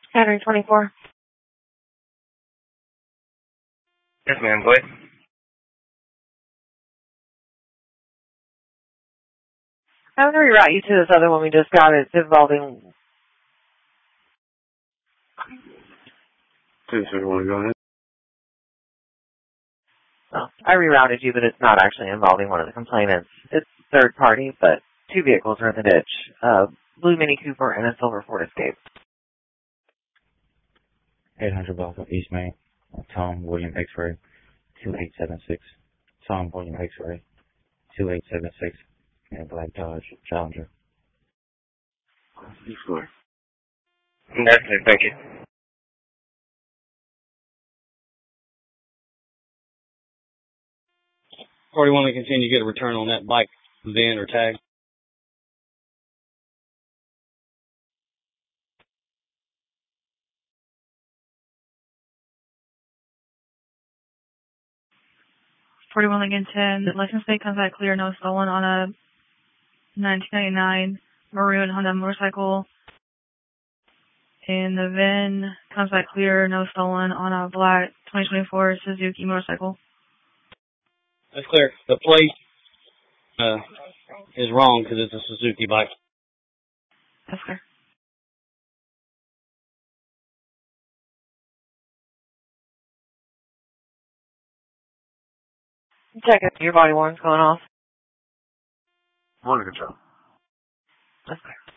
Henry 24. Yes, ma'am. Go ahead. I'm going to reroute you to this other one we just got. It's involving... 271, go ahead. Well, I rerouted you, but it's not actually involving one of the complainants. It's third party, but 2 vehicles are in the ditch. Blue Mini Cooper and a silver Ford Escape. 800 block of East Main. Tom William X-Ray 2876. Tom William X-Ray 2876. And Black Dodge Challenger. Sure. That's it. Thank you. 41 to continue to get a return on that bike, VIN or tag. Lincoln 10. The license plate comes back clear, no stolen on a 1999 maroon Honda motorcycle. And the VIN comes back clear, no stolen on a black 2024 Suzuki motorcycle. That's clear. The plate is wrong because it's a Suzuki bike. That's clear. Check if your body warning's going off. Morning control. That's clear.